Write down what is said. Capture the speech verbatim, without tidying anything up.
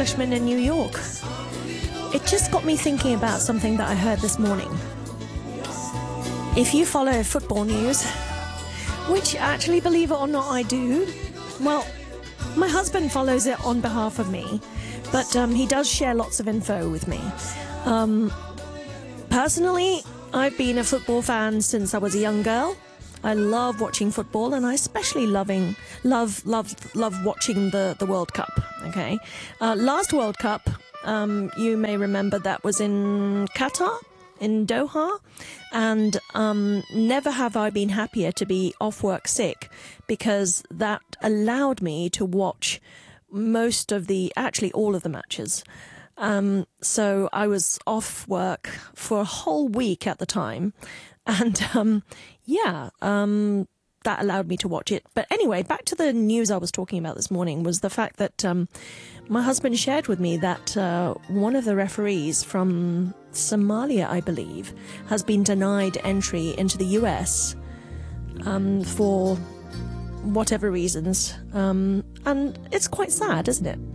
establishment in New York. It just got me thinking about something that I heard this morning. If you follow football news, which actually, believe it or not, I do, well, my husband follows it on behalf of me, but um, he does share lots of info with me. Um, personally, I've been a football fan since I was a young girl. I love watching football, and I especially loving love love love watching the, the World Cup. Okay, uh, last World Cup, um, you may remember that was in Qatar, in Doha, and um, never have I been happier to be off work sick, because that allowed me to watch most of the, actually all of the matches. Um, so I was off work for a whole week at the time. And, um, yeah, um, that allowed me to watch it. But anyway, back to the news I was talking about this morning was the fact that um, my husband shared with me that uh, one of the referees from Somalia, I believe, has been denied entry into the U S um, for whatever reasons. Um, and it's quite sad, isn't it?